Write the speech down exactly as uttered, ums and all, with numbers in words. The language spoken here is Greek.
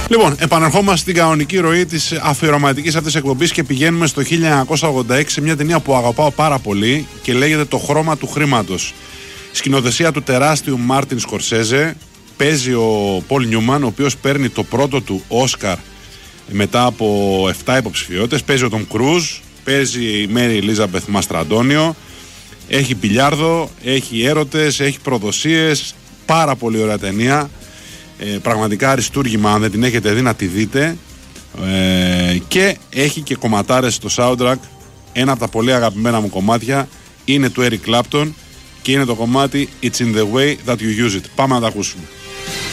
Λοιπόν, επανερχόμαστε στην κανονική ροή της αφιερωματικής αυτής εκπομπής και πηγαίνουμε στο χίλια εννιακόσια ογδόντα έξι σε μια ταινία που αγαπάω πάρα πολύ και λέγεται Το χρώμα του χρήματος. Σκηνοθεσία του τεράστιου Μάρτιν Σκορσέζε. Παίζει ο Πολ Νιούμαν, ο οποίος παίρνει το πρώτο του Όσκαρ μετά από επτά υποψηφιότητες. Παίζει ο Τομ Κρούζ, παίζει η Μέρι Ελίζαμπεθ Μαστραντόνιο. Έχει μπιλιάρδο, έχει έρωτες, έχει προδοσίες. Πάρα πολύ ωραία ταινία. Ε, πραγματικά αριστούργημα, αν δεν την έχετε δει να τη δείτε. Ε, και έχει και κομματάρες στο soundtrack. Ένα από τα πολύ αγαπημένα μου κομμάτια είναι του Eric Clapton και είναι το κομμάτι It's in the way that you use it. Πάμε να τα ακούσουμε.